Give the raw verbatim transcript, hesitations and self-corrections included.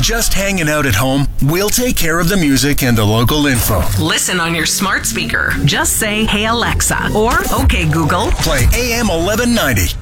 Just hanging out at home? We'll take care of the music and the local info. Listen on your smart speaker. Just say, "Hey Alexa," or "Okay Google." Play A M eleven ninety.